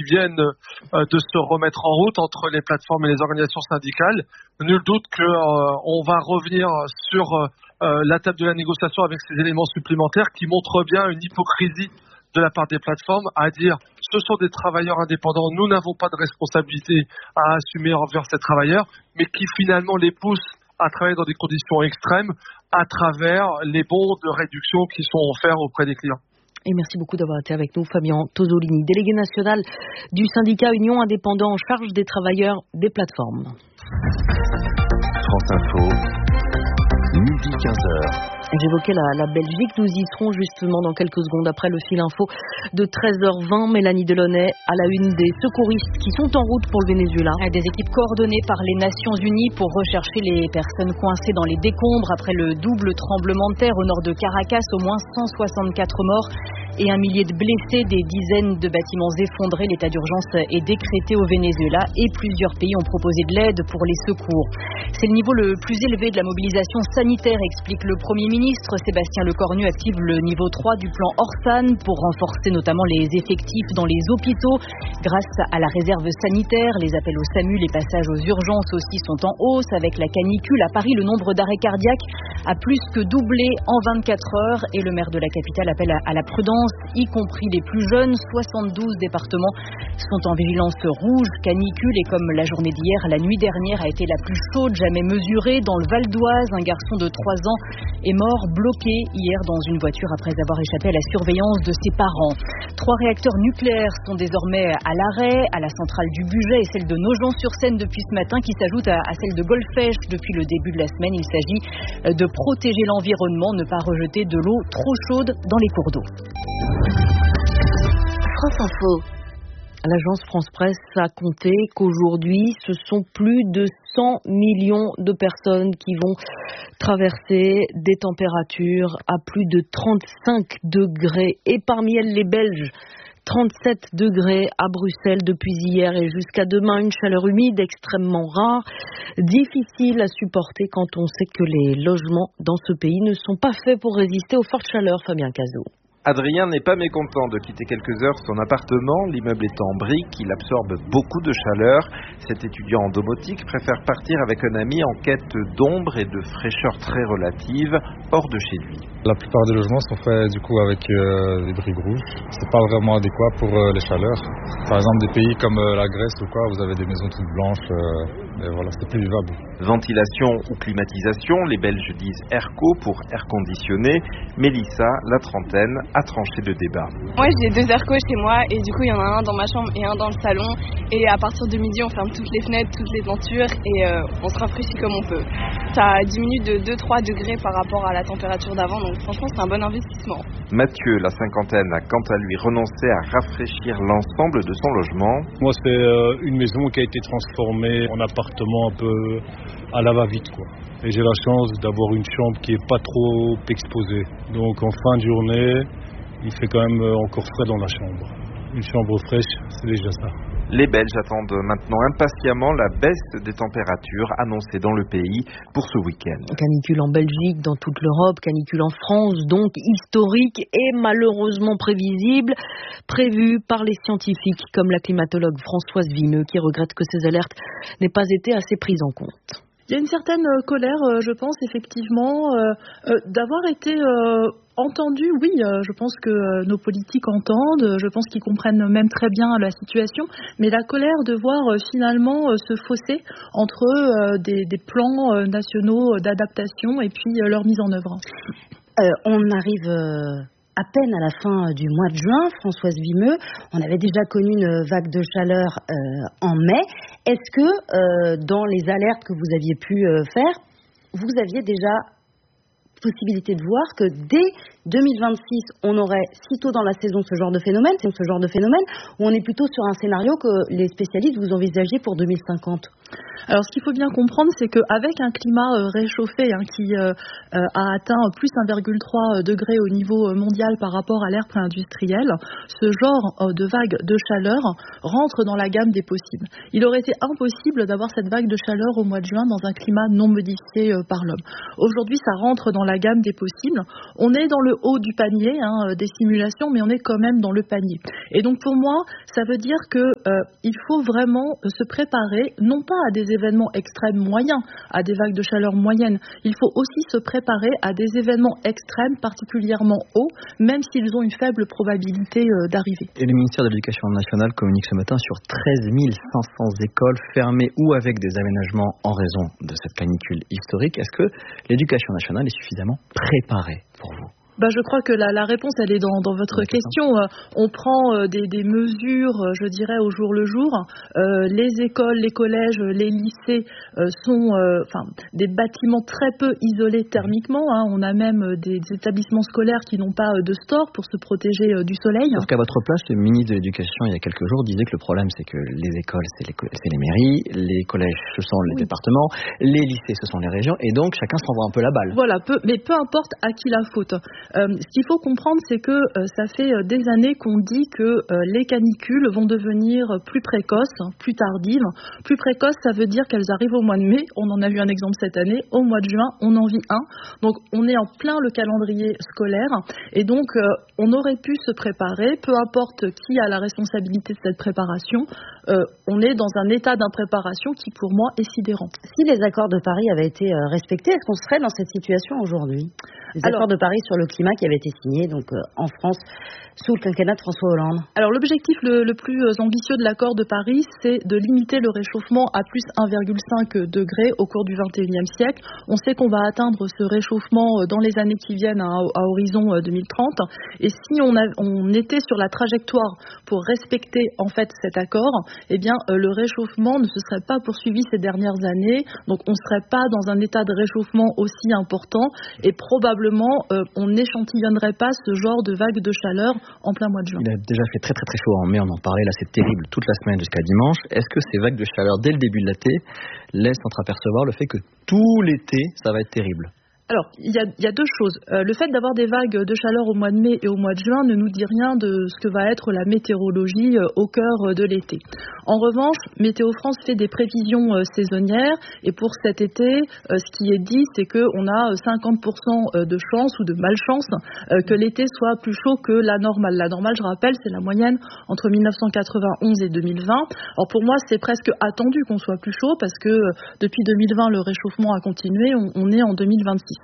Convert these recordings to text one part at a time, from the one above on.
viennent de se remettre en route entre les plateformes et les organisations syndicales. Nul doute qu'on va revenir sur la table de la négociation avec ces éléments supplémentaires qui montrent bien une hypocrisie de la part des plateformes à dire ce sont des travailleurs indépendants, nous n'avons pas de responsabilité à assumer envers ces travailleurs, mais qui finalement les poussent à travailler dans des conditions extrêmes à travers les bons de réduction qui sont offerts auprès des clients. Et merci beaucoup d'avoir été avec nous, Fabien Tosolini, délégué national du syndicat Union Indépendant en charge des travailleurs des plateformes. France Info, midi 15h. J'évoquais la Belgique, nous y serons justement dans quelques secondes après le fil info de 13h20. Mélanie Delaunay à la une des secouristes qui sont en route pour le Venezuela. Des équipes coordonnées par les Nations Unies pour rechercher les personnes coincées dans les décombres après le double tremblement de terre au nord de Caracas, au moins 164 morts et 1 millier de blessés, des dizaines de bâtiments effondrés. L'état d'urgence est décrété au Venezuela et plusieurs pays ont proposé de l'aide pour les secours. C'est le niveau le plus élevé de la mobilisation sanitaire, explique le Premier ministre. Sébastien Lecornu active le niveau 3 du plan Orsan pour renforcer notamment les effectifs dans les hôpitaux. Grâce à la réserve sanitaire, les appels au SAMU, les passages aux urgences aussi sont en hausse. Avec la canicule à Paris, le nombre d'arrêts cardiaques a plus que doublé en 24 heures et le maire de la capitale appelle à la prudence, y compris les plus jeunes. 72 départements sont en vigilance rouge canicule et comme la journée d'hier, la nuit dernière a été la plus chaude jamais mesurée. Dans le Val d'Oise, un garçon de 3 ans est mort bloqué hier dans une voiture après avoir échappé à la surveillance de ses parents. 3 réacteurs nucléaires sont désormais à l'arrêt, à la centrale du Bugey et celle de Nogent-sur-Seine depuis ce matin, qui s'ajoute à celle de Golfech depuis le début de la semaine. Il s'agit de protéger l'environnement, ne pas rejeter de l'eau trop chaude dans les cours d'eau. France Info. L'agence France Presse a compté qu'aujourd'hui, ce sont plus de 100 millions de personnes qui vont traverser des températures à plus de 35 degrés. Et parmi elles, les Belges. 37 degrés à Bruxelles depuis hier et jusqu'à demain. Une chaleur humide extrêmement rare, difficile à supporter quand on sait que les logements dans ce pays ne sont pas faits pour résister aux fortes chaleurs. Fabien Cazot. Adrien n'est pas mécontent de quitter quelques heures son appartement. L'immeuble est en briques, il absorbe beaucoup de chaleur. Cet étudiant en domotique préfère partir avec un ami en quête d'ombre et de fraîcheur très relative, hors de chez lui. La plupart des logements sont faits du coup avec des briques rouges. C'est pas vraiment adéquat pour les chaleurs. Par exemple, des pays comme la Grèce ou quoi, vous avez des maisons toutes blanches. Et voilà, c'est plus vivable. Ventilation ou climatisation, les Belges disent airco pour air conditionné. Mélissa, la trentaine, a tranché le débat. Moi j'ai 2 aircos chez moi et du coup il y en a un dans ma chambre et un dans le salon. Et à partir de midi on ferme toutes les fenêtres, toutes les ventures et on se rafraîchit comme on peut. Ça diminue de 2-3 degrés par rapport à la température d'avant, donc franchement c'est un bon investissement. Mathieu, la cinquantaine, a quant à lui renoncé à rafraîchir l'ensemble de son logement. Moi c'est une maison qui a été transformée en appartement un peu à la va-vite quoi. Et j'ai la chance d'avoir une chambre qui est pas trop exposée. Donc en fin de journée, il fait quand même encore frais dans la chambre. Une chambre fraîche, c'est déjà ça. Les Belges attendent maintenant impatiemment la baisse des températures annoncée dans le pays pour ce week-end. Canicule en Belgique, dans toute l'Europe, canicule en France, donc historique et malheureusement prévisible, prévue par les scientifiques comme la climatologue Françoise Vimeux qui regrette que ces alertes n'aient pas été assez prises en compte. Il y a une certaine colère, je pense, effectivement, d'avoir été entendu. Oui, je pense que nos politiques entendent, je pense qu'ils comprennent même très bien la situation, mais la colère de voir finalement se fausser entre des plans nationaux d'adaptation et puis leur mise en œuvre. On arrive à peine à la fin du mois de juin, Françoise Vimeux, on avait déjà connu une vague de chaleur en mai. Est-ce que dans les alertes que vous aviez pu faire, vous aviez déjà possibilité de voir que dès 2026, on aurait sitôt dans la saison ce genre de phénomène, ou on est plutôt sur un scénario que les spécialistes vous envisagez pour 2050 ? Alors ce qu'il faut bien comprendre, c'est qu'avec un climat réchauffé qui a atteint plus 1,3 degré au niveau mondial par rapport à l'ère pré-industrielle, ce genre de vague de chaleur rentre dans la gamme des possibles. Il aurait été impossible d'avoir cette vague de chaleur au mois de juin dans un climat non modifié par l'homme. Aujourd'hui, ça rentre dans la gamme des possibles. On est dans le haut du panier des simulations, mais on est quand même dans le panier. Et donc pour moi, ça veut dire que il faut vraiment se préparer, non pas à des événements extrêmes moyens, à des vagues de chaleur moyennes. Il faut aussi se préparer à des événements extrêmes particulièrement hauts, même s'ils ont une faible probabilité d'arriver. Et le ministère de l'Éducation nationale communique ce matin sur 13 500 écoles fermées ou avec des aménagements en raison de cette canicule historique. Est-ce que l'éducation nationale est suffisamment préparée pour vous ? Je crois que la réponse, elle est dans votre question. On prend des mesures, je dirais, au jour le jour. Les écoles, les collèges, les lycées sont des bâtiments très peu isolés thermiquement. On a même des établissements scolaires qui n'ont pas de store pour se protéger du soleil. Sauf qu'à votre place, le ministre de l'Éducation, il y a quelques jours, disait que le problème, c'est que les écoles, c'est les mairies, les collèges, ce sont les départements, les lycées, ce sont les régions, et donc chacun se renvoie un peu la balle. Voilà, mais peu importe à qui la faute. Ce qu'il faut comprendre, c'est que ça fait des années qu'on dit que les canicules vont devenir plus précoces, plus tardives. Plus précoces, ça veut dire qu'elles arrivent au mois de mai. On en a eu un exemple cette année. Au mois de juin, on en vit un. Donc, on est en plein le calendrier scolaire. Et donc, on aurait pu se préparer, peu importe qui a la responsabilité de cette préparation. On est dans un état d'impréparation qui, pour moi, est sidérant. Si les accords de Paris avaient été respectés, est-ce qu'on serait dans cette situation aujourd'hui ? Les accords de Paris sur le climat qui avaient été signés en France sous le quinquennat de François Hollande. Alors l'objectif le plus ambitieux de l'accord de Paris, c'est de limiter le réchauffement à plus 1,5 degré au cours du XXIe siècle. On sait qu'on va atteindre ce réchauffement dans les années qui viennent à horizon 2030. Et si on était sur la trajectoire pour respecter en fait cet accord, eh bien le réchauffement ne se serait pas poursuivi ces dernières années. Donc on ne serait pas dans un état de réchauffement aussi important et probablement on n'échantillonnerait pas ce genre de vague de chaleur en plein mois de juin. Il a déjà fait très très très chaud en mai, on en parlait, là c'est terrible toute la semaine jusqu'à dimanche. Est-ce que ces vagues de chaleur dès le début de l'été laissent entreapercevoir le fait que tout l'été ça va être terrible ? Alors, il y a deux choses. Le fait d'avoir des vagues de chaleur au mois de mai et au mois de juin ne nous dit rien de ce que va être la météorologie au cœur de l'été. En revanche, Météo France fait des prévisions saisonnières et pour cet été, ce qui est dit, c'est qu'on a 50% de chance ou de malchance que l'été soit plus chaud que la normale. La normale, je rappelle, c'est la moyenne entre 1991 et 2020. Alors pour moi, c'est presque attendu qu'on soit plus chaud parce que depuis 2020, le réchauffement a continué. On est en 2026.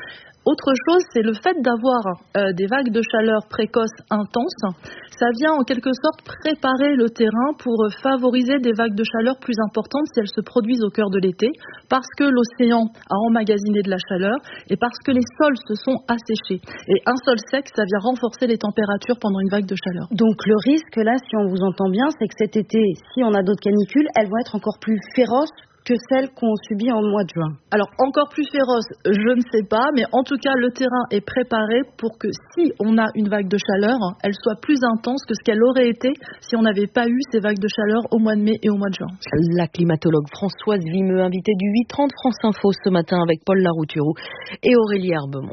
Autre chose, c'est le fait d'avoir des vagues de chaleur précoces intenses. Ça vient en quelque sorte préparer le terrain pour favoriser des vagues de chaleur plus importantes si elles se produisent au cœur de l'été, parce que l'océan a emmagasiné de la chaleur et parce que les sols se sont asséchés. Et un sol sec, ça vient renforcer les températures pendant une vague de chaleur. Donc le risque là, si on vous entend bien, c'est que cet été, si on a d'autres canicules, elles vont être encore plus féroces que celles qu'on subit en mois de juin. Alors, encore plus féroce, je ne sais pas, mais en tout cas, le terrain est préparé pour que si on a une vague de chaleur, elle soit plus intense que ce qu'elle aurait été si on n'avait pas eu ces vagues de chaleur au mois de mai et au mois de juin. La climatologue Françoise Vimeux, invitée du 8h30 France Info ce matin avec Paul Larouturou et Aurélie Herbemont.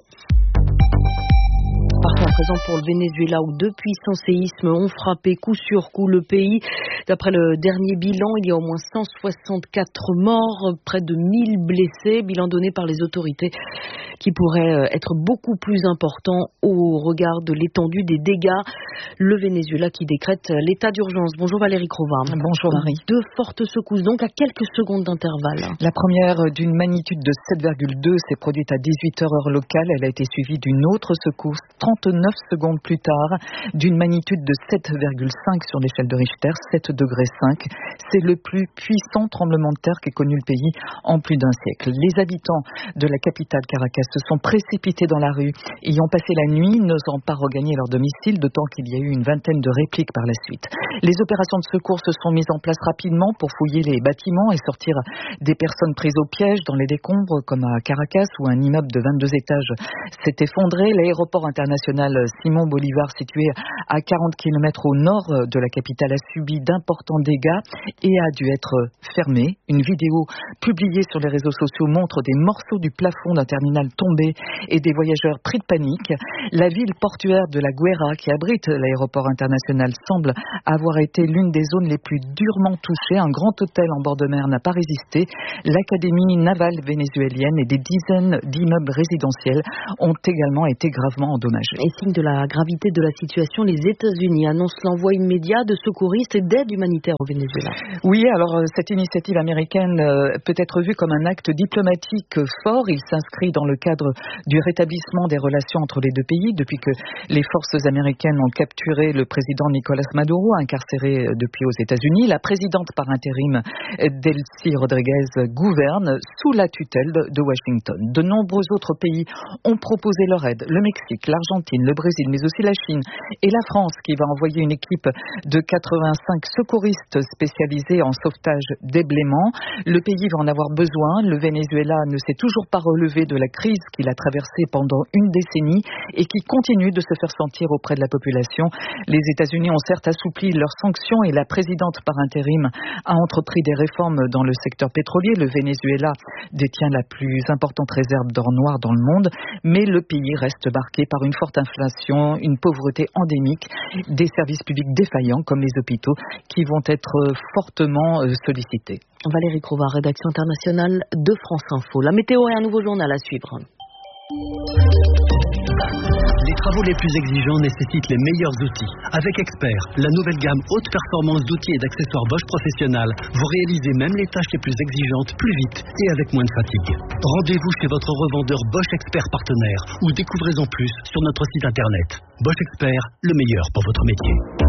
Partons à présent pour le Venezuela où deux puissants séismes ont frappé coup sur coup le pays. D'après le dernier bilan, il y a au moins 164 morts, près de 1000 blessés, bilan donné par les autorités qui pourrait être beaucoup plus important au regard de l'étendue des dégâts. Le Venezuela qui décrète l'état d'urgence. Bonjour Valérie Crova. Bonjour Marie. Deux fortes secousses, donc à quelques secondes d'intervalle. La première d'une magnitude de 7,2 s'est produite à 18h heure locale. Elle a été suivie d'une autre secousse 39 secondes plus tard, d'une magnitude de 7,5 sur l'échelle de Richter, 7,5 degrés. C'est le plus puissant tremblement de terre qu'ait connu le pays en plus d'un siècle. Les habitants de la capitale Caracas se sont précipités dans la rue et y ont passé la nuit, n'osant pas regagner leur domicile, d'autant qu'il y a eu une vingtaine de répliques par la suite. Les opérations de secours se sont mises en place rapidement pour fouiller les bâtiments et sortir des personnes prises au piège dans les décombres, comme à Caracas où un immeuble de 22 étages s'est effondré. L'aéroport international Simon Bolivar, situé à 40 km au nord de la capitale, a subi d'importantes d'importants dégâts et a dû être fermée. Une vidéo publiée sur les réseaux sociaux montre des morceaux du plafond d'un terminal tombé et des voyageurs pris de panique. La ville portuaire de La Guaira, qui abrite l'aéroport international, semble avoir été l'une des zones les plus durement touchées. Un grand hôtel en bord de mer n'a pas résisté. L'académie navale vénézuélienne et des dizaines d'immeubles résidentiels ont également été gravement endommagés. Et signe de la gravité de la situation, les États-Unis annoncent l'envoi immédiat de secouristes et d'aide humanitaire au Venezuela. Oui, alors cette initiative américaine peut être vue comme un acte diplomatique fort. Il s'inscrit dans le cadre du rétablissement des relations entre les deux pays depuis que les forces américaines ont capturé le président Nicolás Maduro, incarcéré depuis aux États-Unis. La présidente par intérim Delcy Rodríguez gouverne sous la tutelle de Washington. De nombreux autres pays ont proposé leur aide. Le Mexique, l'Argentine, le Brésil, mais aussi la Chine et la France qui va envoyer une équipe de 85 secouristes spécialisés en sauvetage des blêments. Le pays va en avoir besoin. Le Venezuela ne s'est toujours pas relevé de la crise qu'il a traversée pendant une décennie et qui continue de se faire sentir auprès de la population. Les États-Unis ont certes assoupli leurs sanctions et la présidente par intérim a entrepris des réformes dans le secteur pétrolier. Le Venezuela détient la plus importante réserve d'or noir dans le monde, mais le pays reste marqué par une forte inflation, une pauvreté endémique, des services publics défaillants comme les hôpitaux qui vont être fortement sollicités. Valérie Crova, rédaction internationale de France Info. La météo et un nouveau journal à suivre. Les travaux les plus exigeants nécessitent les meilleurs outils. Avec Expert, la nouvelle gamme haute performance d'outils et d'accessoires Bosch Professionnel, vous réalisez même les tâches les plus exigeantes plus vite et avec moins de fatigue. Rendez-vous chez votre revendeur Bosch Expert partenaire ou découvrez en plus sur notre site internet. Bosch Expert, le meilleur pour votre métier.